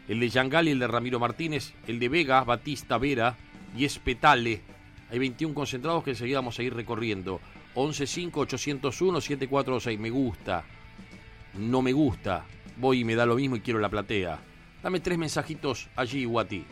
el de Yangal y el de Ramiro Martínez, el de Vega, Batista, Vera y Espetale. Hay 21 concentrados que enseguida vamos a ir recorriendo. 11-5-801-746. Me gusta. No me gusta. Voy y me da lo mismo y quiero la platea. Dame 3 mensajitos allí, Guati.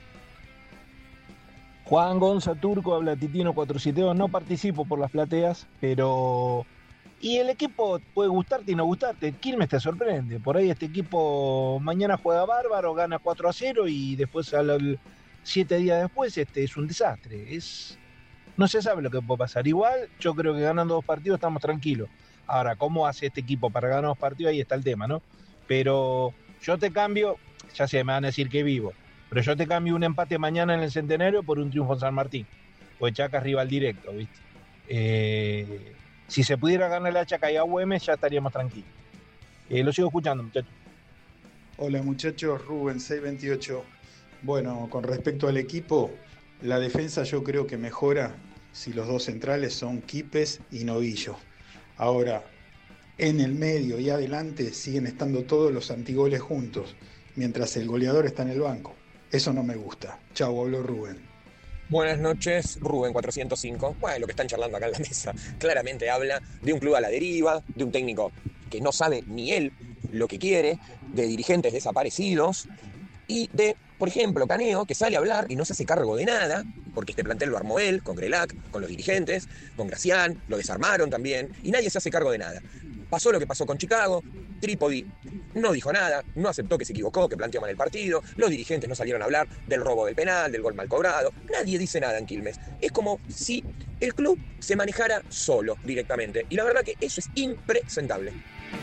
Juan Gonza Turco, habla Titino 472. No participo por las plateas, pero... Y el equipo puede gustarte y no gustarte. Quilmes te sorprende. Por ahí este equipo mañana juega bárbaro, gana 4-0 y después 7 días después es un desastre. No se sabe lo que puede pasar. Igual yo creo que ganando 2 partidos estamos tranquilos. Ahora, ¿cómo hace este equipo para ganar 2 partidos? Ahí está el tema, ¿no? Pero yo te cambio, ya sé, me van a decir que vivo, pero yo te cambio un empate mañana en el Centenario por un triunfo en San Martín. Pues Chaca es rival directo, ¿viste? Si se pudiera ganar la Chaca y a Güemes, ya estaríamos tranquilos. Lo sigo escuchando, muchachos. Hola muchachos, Rubén 628. Bueno, con respecto al equipo, la defensa yo creo que mejora si los 2 centrales son Quipes y Novillo. Ahora, en el medio y adelante siguen estando todos los antigoles juntos, mientras el goleador está en el banco. Eso no me gusta. Chau, habló Rubén. Buenas noches, Rubén 405. Bueno, lo que están charlando acá en la mesa claramente habla de un club a la deriva, de un técnico que no sabe ni él lo que quiere, de dirigentes desaparecidos y de, por ejemplo, Caneo, que sale a hablar y no se hace cargo de nada, porque este plantel lo armó él, con Grelac, con los dirigentes, con Gracián, lo desarmaron también, y nadie se hace cargo de nada. Pasó lo que pasó con Chicago, Trípodi no dijo nada, no aceptó que se equivocó, que planteó mal el partido, los dirigentes no salieron a hablar del robo del penal, del gol mal cobrado, nadie dice nada en Quilmes. Es como si el club se manejara solo directamente, y la verdad que eso es impresentable.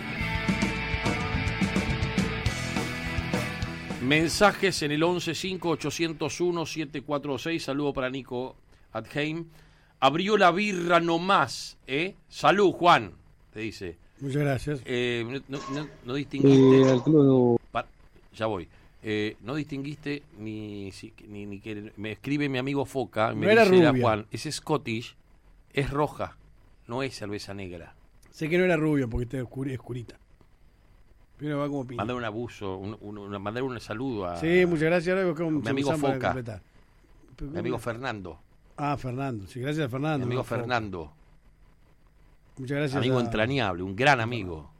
Mensajes en el 11-5-801-746. Saludo para Nico Adheim. Abrió la birra nomás, ¿eh? Salud, Juan, te dice. Muchas gracias. No distinguiste. Al club... Ya voy. No distinguiste ni que me escribe mi amigo Foca. Me no era dice, rubia. Juan, ese Scottish es roja, no es cerveza negra. Sé que no era rubio porque está oscurita. Pero va como piña. Mandar un abuso, mandar un saludo a... Sí, muchas gracias. Ahora buscamos un mi amigo Foca. Mi amigo Fernando. Ah, Fernando. Sí, gracias a Fernando. Mi amigo Fernando. Muchas gracias. Amigo entrañable, un gran amigo.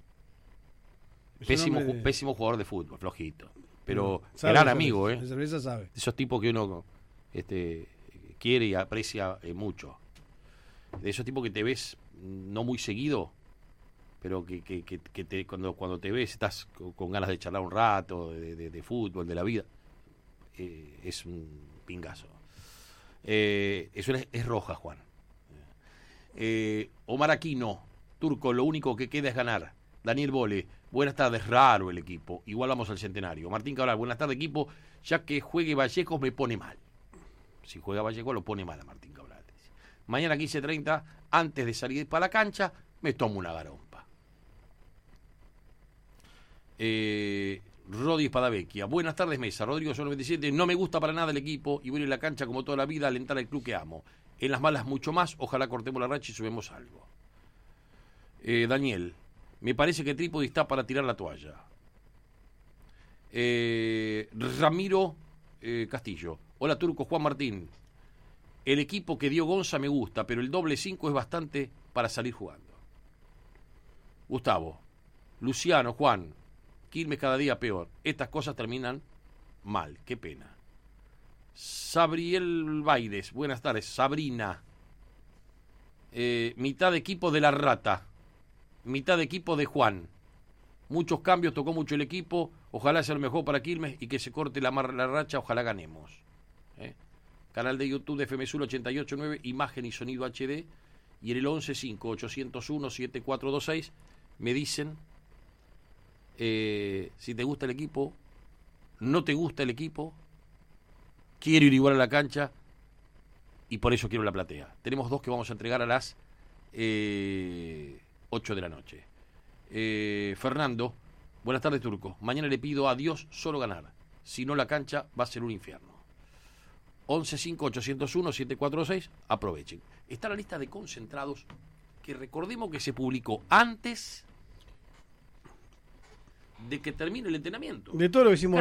Pésimo jugador de fútbol, flojito. Pero gran amigo, ¿eh? De cerveza sabe. Esos tipos que uno quiere y aprecia mucho. De esos tipos que te ves no muy seguido, pero que cuando te ves estás con ganas de charlar un rato, de fútbol, de la vida. Es un pingazo. Eso es roja, Juan. Omar Aquino, Turco, lo único que queda es ganar. Daniel Bole, buenas tardes, raro el equipo. Igual vamos al Centenario. Martín Cabral, buenas tardes, equipo. Ya que juegue Vallecos me pone mal. Si juega Vallecos lo pone mal a Martín Cabral. Mañana 15:30, antes de salir para la cancha, me tomo una garompa. Rodi Espadavecchia, buenas tardes mesa. Rodrigo Sol 97, no me gusta para nada el equipo y voy a ir a la cancha como toda la vida a alentar al club que amo. En las malas mucho más, ojalá cortemos la racha y subamos algo. Daniel, me parece que Trípodi está para tirar la toalla. Ramiro Castillo, hola Turco, Juan Martín. El equipo que dio Gonza me gusta, pero el doble 5 es bastante para salir jugando. Gustavo, Luciano, Juan, Quilmes cada día peor. Estas cosas terminan mal, qué pena. Sabriel Baides, buenas tardes. Sabrina, mitad de equipo de la Rata, mitad de equipo de Juan. Muchos cambios, tocó mucho el equipo. Ojalá sea el mejor para Quilmes y que se corte la racha, ojalá ganemos. Canal de YouTube de FM Sur 88.9, imagen y sonido HD. Y en el 11-5-801-7426 me dicen si te gusta el equipo, no te gusta el equipo, quiero ir igual a la cancha y por eso quiero la platea. Tenemos 2 que vamos a entregar a las 8 de la noche. Fernando, buenas tardes Turco. Mañana le pido a Dios solo ganar. Si no la cancha va a ser un infierno. 11-5-801-746, aprovechen. Está la lista de concentrados que recordemos que se publicó antes de que termine el entrenamiento. De todo lo que hicimos